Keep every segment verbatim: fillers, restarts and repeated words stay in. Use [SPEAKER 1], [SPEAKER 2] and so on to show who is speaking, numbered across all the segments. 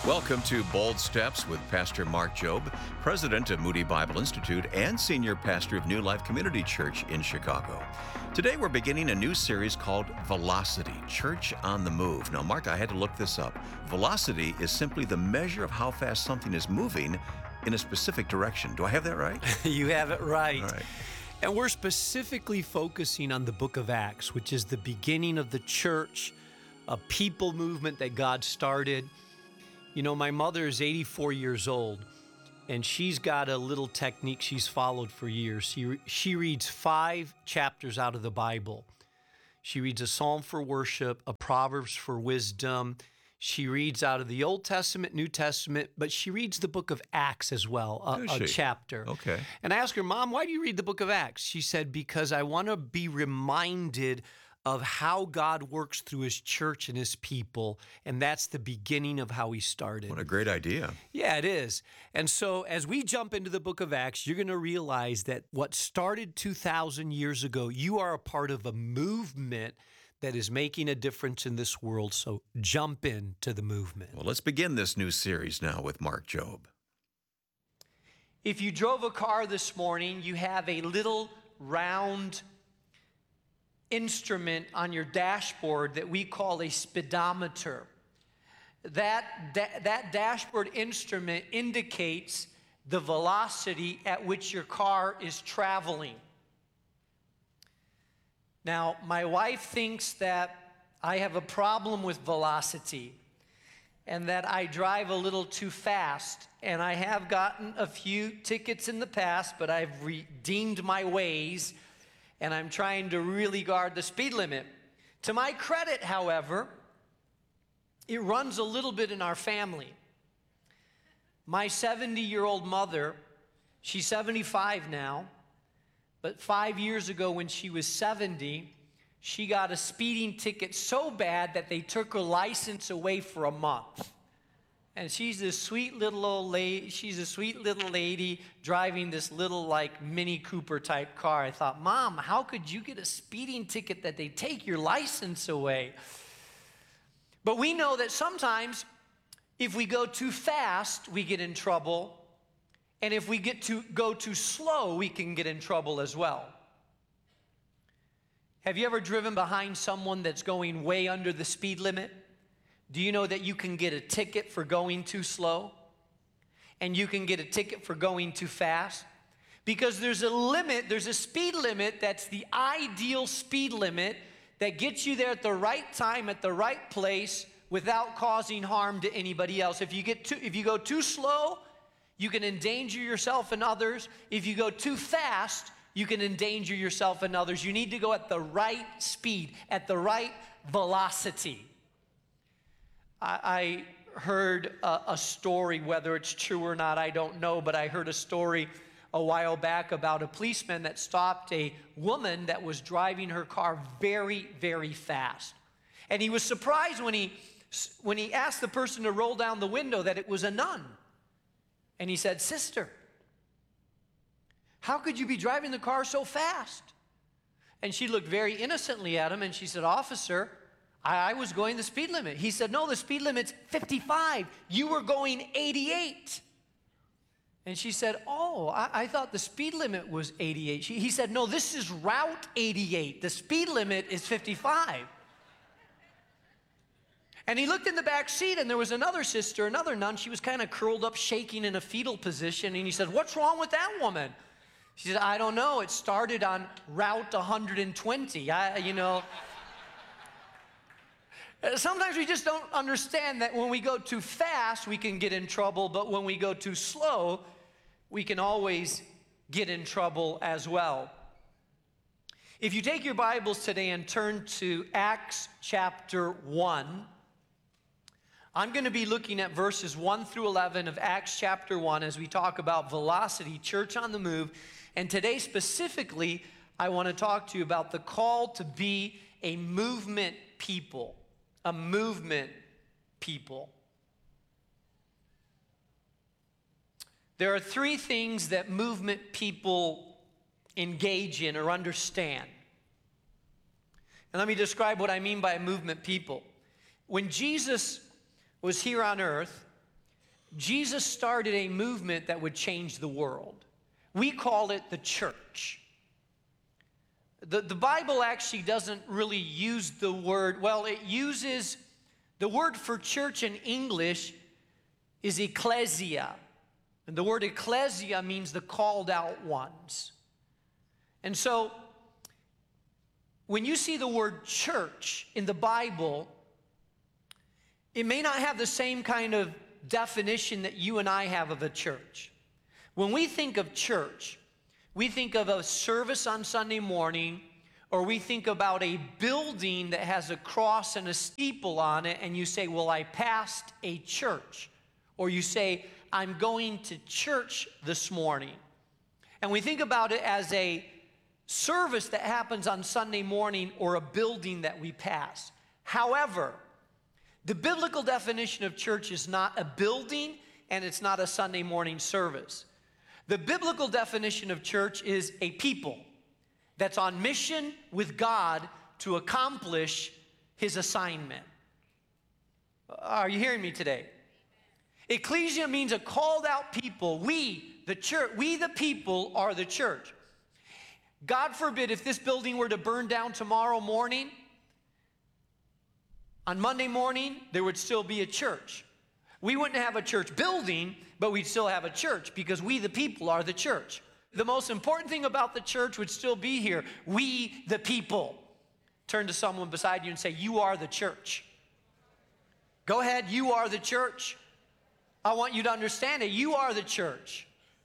[SPEAKER 1] Welcome to Bold Steps with Pastor Mark Jobe, President of Moody Bible Institute and Senior Pastor of New Life Community Church in Chicago. Today we're beginning a new series called Velocity, Church on the Move. Now, Mark, I had to look this up. Velocity is simply the measure of how fast something is moving in a specific direction. Do I have that right?
[SPEAKER 2] You have it right.
[SPEAKER 1] All right.
[SPEAKER 2] And we're specifically focusing on the book of Acts, which is the beginning of the church, a people movement that God started. You know, my mother is eighty-four years old, and she's got a little technique she's followed for years. She, she reads five chapters out of the Bible. She reads a Psalm for worship, a Proverbs for wisdom. She reads out of the Old Testament, New Testament, but she reads the book of Acts as well, a, a chapter.
[SPEAKER 1] Okay.
[SPEAKER 2] And I asked her, Mom, why do you read the book of Acts? She said, because I want to be reminded of how God works through his church and his people, and that's the beginning of how he started.
[SPEAKER 1] What a great idea.
[SPEAKER 2] Yeah, it is. And so as we jump into the book of Acts, you're going to realize that what started two thousand years ago, you are a part of a movement that is making a difference in this world. So jump into the movement.
[SPEAKER 1] Well, let's begin this new series now with Mark Jobe.
[SPEAKER 2] If you drove a car this morning, you have a little round instrument on your dashboard that we call a speedometer. That, that, that dashboard instrument indicates the velocity at which your car is traveling. Now, my wife thinks that I have a problem with velocity and that I drive a little too fast. And I have gotten a few tickets in the past, but I've redeemed my ways, and I'm trying to really guard the speed limit. To my credit, however, it runs a little bit in our family. My seventy-year-old mother, she's seventy-five now, but five years ago when she was seventy, she got a speeding ticket so bad that they took her license away for a month. And she's this sweet little old lady, she's a sweet little lady driving this little like Mini Cooper type car. I thought, Mom, how could you get a speeding ticket that they take your license away? But we know that sometimes if we go too fast, we get in trouble. And if we get to go too slow, we can get in trouble as well. Have you ever driven behind someone that's going way under the speed limit? Do you know that you can get a ticket for going too slow? And you can get a ticket for going too fast? Because there's a limit, there's a speed limit that's the ideal speed limit that gets you there at the right time, at the right place, without causing harm to anybody else. If you get too, if you go too slow, you can endanger yourself and others. If you go too fast, you can endanger yourself and others. You need to go at the right speed, at the right velocity. I heard a, a story, whether it's true or not, I don't know, but I heard a story a while back about a policeman that stopped a woman that was driving her car very, very fast. And he was surprised when he, when he asked the person to roll down the window that it was a nun. And he said, Sister, how could you be driving the car so fast? And she looked very innocently at him and she said, Officer, I was going the speed limit. He said, no, the speed limit's fifty-five. You were going eighty-eight. And she said, oh, I, I thought the speed limit was eighty-eight. She, he said, no, this is Route eighty-eight. The speed limit is fifty-five. And he looked in the back seat, and there was another sister, another nun. She was kind of curled up, shaking in a fetal position. And he said, what's wrong with that woman? She said, I don't know. It started on Route one hundred twenty. I, you know... Sometimes we just don't understand that when we go too fast, we can get in trouble, but when we go too slow, we can always get in trouble as well. If you take your Bibles today and turn to Acts chapter one, I'm going to be looking at verses one through eleven of Acts chapter one as we talk about Velocity, Church on the Move. And today specifically, I want to talk to you about the call to be a movement people. A movement people. There are three things that movement people engage in or understand. And let me describe what I mean by a movement people. When Jesus was here on earth, Jesus started a movement that would change the world. We call it the church. The, the Bible actually doesn't really use the word, well, it uses, the word for church in English is ecclesia. And the word ecclesia means the called out ones. And so, when you see the word church in the Bible, it may not have the same kind of definition that you and I have of a church. When we think of church, we think of a service on Sunday morning, or we think about a building that has a cross and a steeple on it, and you say, well, I passed a church. Or you say, I'm going to church this morning. And we think about it as a service that happens on Sunday morning or a building that we pass. However, the biblical definition of church is not a building and it's not a Sunday morning service. The biblical definition of church is a people that's on mission with God to accomplish his assignment. Are you hearing me today? Ecclesia means a called out people. We, the church, we the people are the church. God forbid if this building were to burn down tomorrow morning, on Monday morning, there would still be a church. We wouldn't have a church building, but we'd still have a church because we the people are the church. The most important thing about the church would still be here. We the people. Turn to someone beside you and say, you are the church. Go ahead, you are the church. I want you to understand it. You are the church.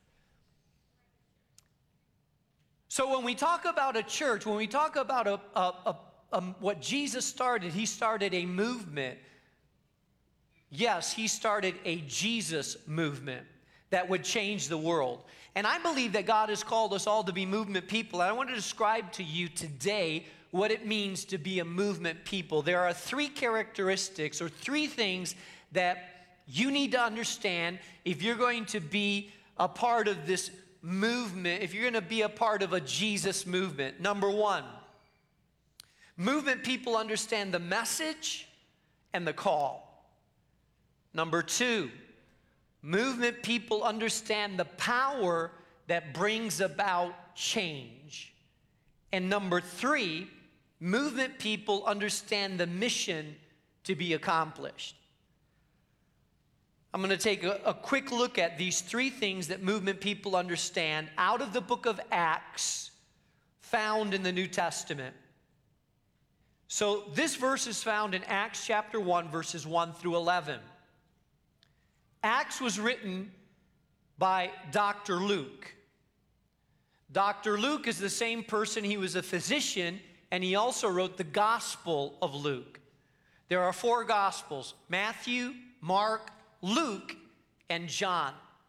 [SPEAKER 2] So when we talk about a church, when we talk about a, a, a, a, what Jesus started, he started a movement. Yes, he started a Jesus movement that would change the world. And I believe that God has called us all to be movement people. And I want to describe to you today what it means to be a movement people. There are three characteristics or three things that you need to understand if you're going to be a part of this movement, if you're going to be a part of a Jesus movement. Number one, movement people understand the message and the call. Number two, movement people understand the power that brings about change. And number three, movement people understand the mission to be accomplished. I'm going to take a, a quick look at these three things that movement people understand out of the book of Acts found in the New Testament. So this verse is found in Acts chapter one, verses one through eleven. Acts was written by Doctor Luke. Doctor Luke is the same person. He was a physician, and he also wrote the Gospel of Luke. There are four Gospels: Matthew, Mark, Luke, and John.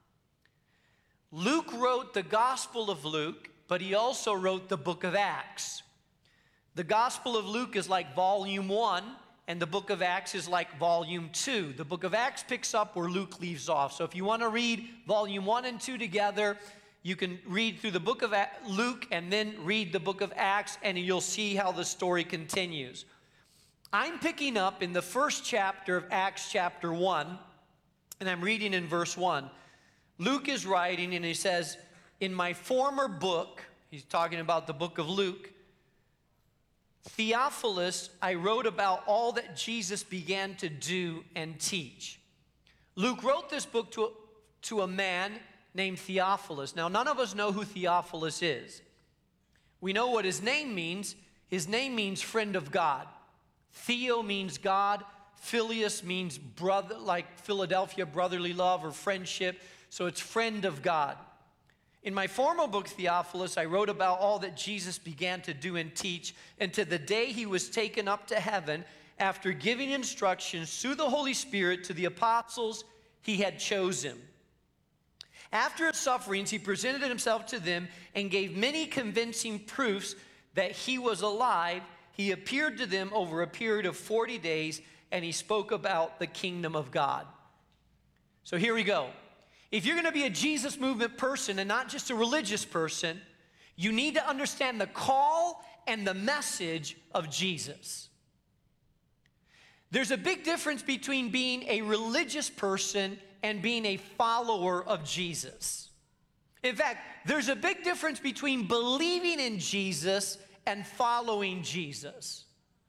[SPEAKER 2] Luke wrote the Gospel of Luke, but he also wrote the book of Acts. The Gospel of Luke is like volume one, and the book of Acts is like volume two. The book of Acts picks up where Luke leaves off. So if you want to read volume one and two together, you can read through the book of Luke and then read the book of Acts, and you'll see how the story continues. I'm picking up in the first chapter of Acts chapter one, and I'm reading in verse one. Luke is writing, and he says, in my former book, he's talking about the book of Luke, Theophilus, I wrote about all that Jesus began to do and teach. Luke wrote this book to a, to a man named Theophilus. Now, none of us know who Theophilus is. We know what his name means. His name means friend of God. Theo means God. Phileus means brother, like Philadelphia, brotherly love or friendship. So it's friend of God. In my former book, Theophilus, I wrote about all that Jesus began to do and teach, and to the day he was taken up to heaven, after giving instructions through the Holy Spirit to the apostles he had chosen. After his sufferings, he presented himself to them and gave many convincing proofs that he was alive. He appeared to them over a period of forty days, and he spoke about the kingdom of God. So here we go. If you're going to be a Jesus movement person and not just a religious person, you need to understand the call and the message of Jesus. There's a big difference between being a religious person and being a follower of Jesus. In fact, there's a big difference between believing in Jesus and following Jesus.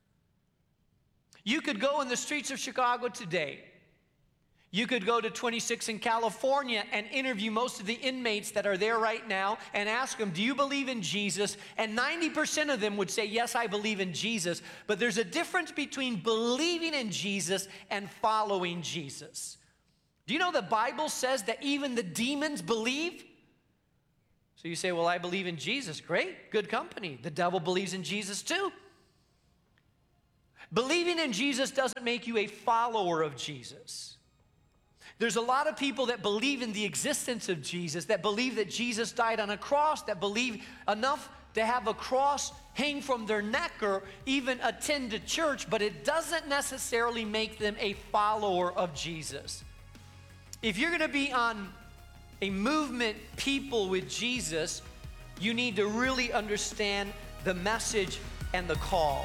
[SPEAKER 2] You could go in the streets of Chicago today. You could go to twenty-six in California and interview most of the inmates that are there right now and ask them, do you believe in Jesus? And ninety percent of them would say, yes, I believe in Jesus. But there's a difference between believing in Jesus and following Jesus. Do you know the Bible says that even the demons believe? So you say, well, I believe in Jesus. Great, good company. The devil believes in Jesus too. Believing in Jesus doesn't make you a follower of Jesus. There's a lot of people that believe in the existence of Jesus, that believe that Jesus died on a cross, that believe enough to have a cross hang from their neck or even attend a church, but it doesn't necessarily make them a follower of Jesus. If you're going to be on a movement people with Jesus, you need to really understand the message and the call.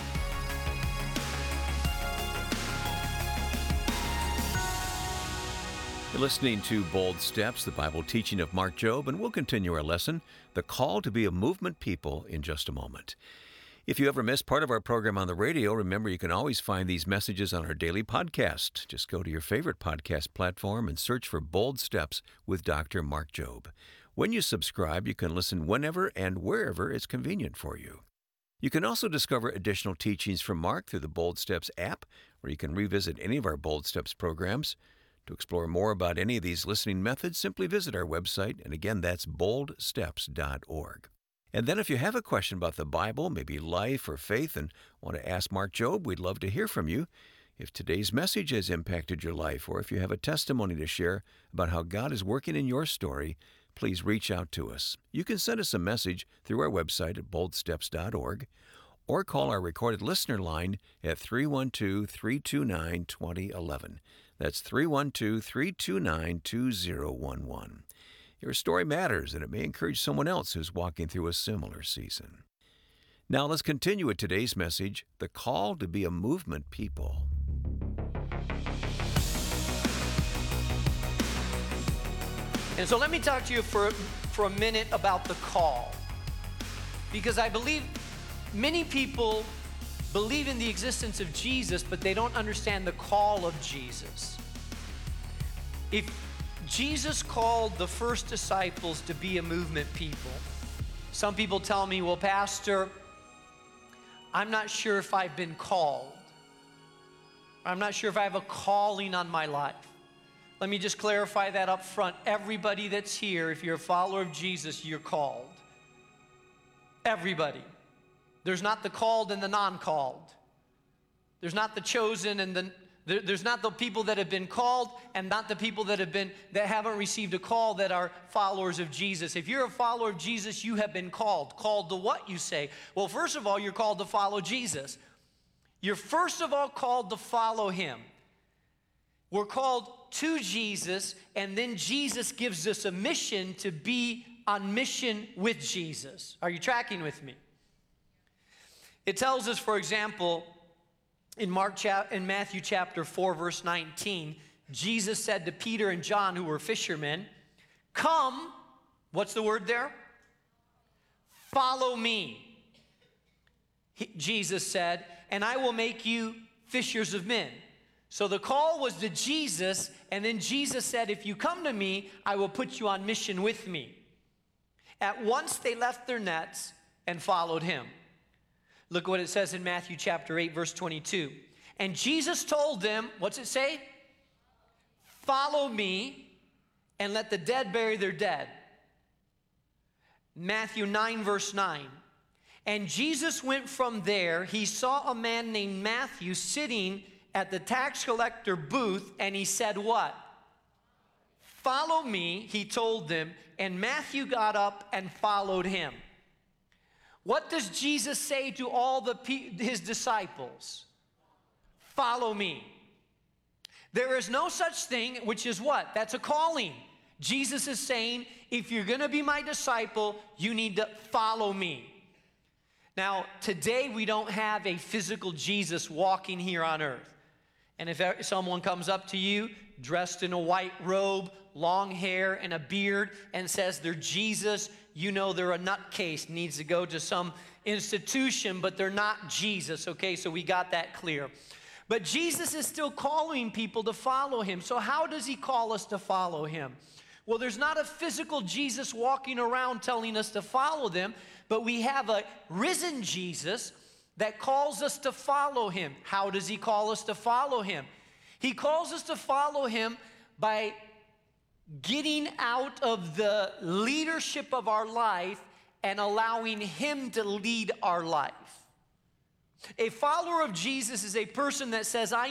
[SPEAKER 1] You're listening to Bold Steps, the Bible teaching of Mark Jobe, and we'll continue our lesson, The Call to be a Movement People, in just a moment. If you ever miss part of our program on the radio, remember you can always find these messages on our daily podcast. Just go to your favorite podcast platform and search for Bold Steps with Doctor Mark Jobe. When you subscribe, you can listen whenever and wherever it's convenient for you. You can also discover additional teachings from Mark through the Bold Steps app, where you can revisit any of our Bold Steps programs. To explore more about any of these listening methods, simply visit our website, and again, that's bold steps dot org. And then if you have a question about the Bible, maybe life or faith, and want to ask Mark Jobe, we'd love to hear from you. If today's message has impacted your life, or if you have a testimony to share about how God is working in your story, please reach out to us. You can send us a message through our website at bold steps dot org, or call our recorded listener line at three one two, three two nine, two zero one one. That's three one two, three two nine, two zero one one. Your story matters, and it may encourage someone else who's walking through a similar season. Now let's continue with today's message, The Call to be a Movement People.
[SPEAKER 2] And so let me talk to you for, for a minute about the call. Because I believe many people believe in the existence of Jesus, but they don't understand the call of Jesus. If Jesus called the first disciples to be a movement people, some people tell me, well, Pastor, I'm not sure if I've been called. I'm not sure if I have a calling on my life. Let me just clarify that up front. Everybody that's here, if you're a follower of Jesus, you're called. Everybody. There's not the called and the non-called. There's not the chosen and the there, there's not the people that have been called and not the people that have been that haven't received a call that are followers of Jesus. If you're a follower of Jesus, you have been called. Called to what, you say? Well, first of all, you're called to follow Jesus. You're first of all called to follow him. We're called to Jesus, and then Jesus gives us a mission to be on mission with Jesus. Are you tracking with me? It tells us, for example, in Mark chap- in Matthew chapter four, verse nineteen, Jesus said to Peter and John, who were fishermen, come, what's the word there? Follow me. He, Jesus said, and I will make you fishers of men. So the call was to Jesus, and then Jesus said, if you come to me, I will put you on mission with me. At once they left their nets and followed him. Look what it says in Matthew chapter eight, verse twenty-two. And Jesus told them, what's it say? Follow me and let the dead bury their dead. Matthew nine, verse nine. And Jesus went from there. He saw a man named Matthew sitting at the tax collector booth, and he said what? Follow me, he told them, and Matthew got up and followed him. What does Jesus say to all the his disciples? Follow me. There is no such thing, which is what? That's a calling. Jesus is saying, if you're going to be my disciple, you need to follow me. Now, today we don't have a physical Jesus walking here on earth. And if e- someone comes up to you dressed in a white robe, long hair, and a beard, and says they're Jesus, you know they're a nutcase, needs to go to some institution, but they're not Jesus, okay? So we got that clear. But Jesus is still calling people to follow him. So how does he call us to follow him? Well, there's not a physical Jesus walking around telling us to follow them, but we have a risen Jesus that calls us to follow him. How does he call us to follow him? He calls us to follow him by getting out of the leadership of our life and allowing him to lead our life. A follower of Jesus is a person that says, I